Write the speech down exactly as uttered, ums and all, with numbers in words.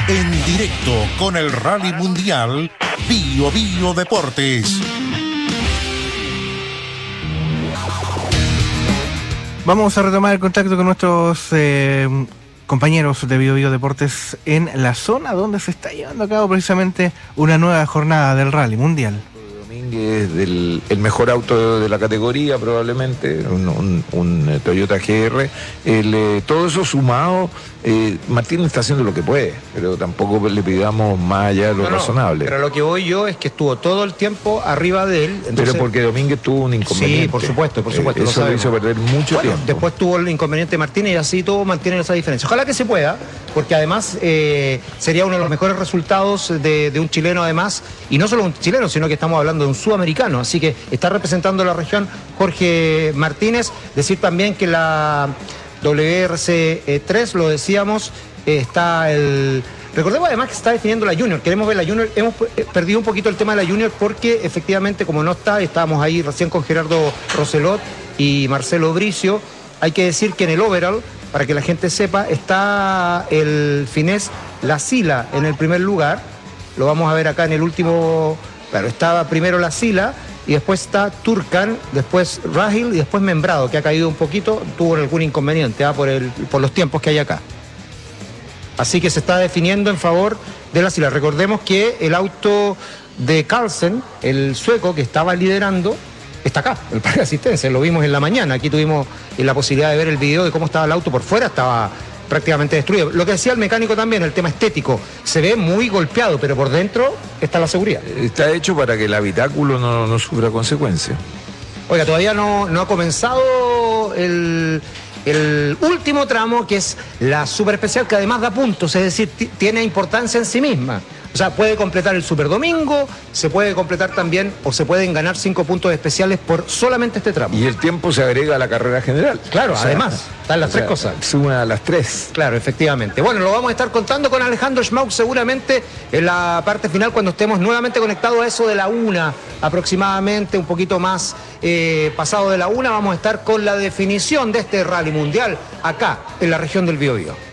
En directo con el Rally Mundial Bio Bio Deportes. Vamos a retomar el contacto con nuestros eh, compañeros de Bio Bio Deportes en la zona donde se está llevando a cabo precisamente una nueva jornada del Rally Mundial. Domínguez, del, el mejor auto de la categoría probablemente, un, un, un Toyota G R. El, eh, todo eso sumado, eh, Martín está haciendo lo que puede, pero tampoco le pidamos más allá de lo no, razonable. No, pero lo que voy yo es que estuvo todo el tiempo arriba de él. Entonces... Pero porque Domínguez tuvo un inconveniente. Sí, por supuesto, por supuesto. Eh, eso lo hizo perder mucho bueno, tiempo. Después tuvo el inconveniente Martínez y así todo mantiene esa diferencia. Ojalá que se pueda, porque además eh, sería uno de los mejores resultados de, de un chileno además, y no solo un chileno, sino que estamos hablando de un sudamericano, así que está representando la región Jorge Martínez. Decir también que la W R C tres, lo decíamos, eh, está el... Recordemos además que se está definiendo la Junior, queremos ver la Junior, hemos perdido un poquito el tema de la Junior porque efectivamente como no está, estábamos ahí recién con Gerardo Roselot y Marcelo Bricio. Hay que decir que en el overall, para que la gente sepa, está el finés La Sila en el primer lugar, lo vamos a ver acá en el último, claro, estaba primero La Sila y después está Turcan, después Rahil y después Membrado, que ha caído un poquito, tuvo algún inconveniente ¿eh? por, el, por los tiempos que hay acá. Así que se está definiendo en favor de La Sila. Recordemos que el auto de Carlsen, el sueco que estaba liderando, está acá, el parque de asistencia, lo vimos en la mañana. Aquí tuvimos la posibilidad de ver el video de cómo estaba el auto por fuera, estaba prácticamente destruido. Lo que decía el mecánico también, el tema estético, se ve muy golpeado, pero por dentro está la seguridad. Está hecho para que el habitáculo no, no sufra consecuencias. Oiga, todavía no, no ha comenzado el... el último tramo, que es la super especial, que además da puntos, es decir, tiene importancia en sí misma. O sea, puede completar el Super Domingo, se puede completar también, o se pueden ganar cinco puntos especiales por solamente este tramo. Y el tiempo se agrega a la carrera general. Claro, o sea, además, están las tres sea, cosas. Suma a las tres. Claro, efectivamente. Bueno, lo vamos a estar contando con Alejandro Schmauk seguramente en la parte final, cuando estemos nuevamente conectados a eso de la una, aproximadamente, un poquito más eh, pasado de la una, vamos a estar con la definición de este Rally Mundial acá, en la región del Biobío.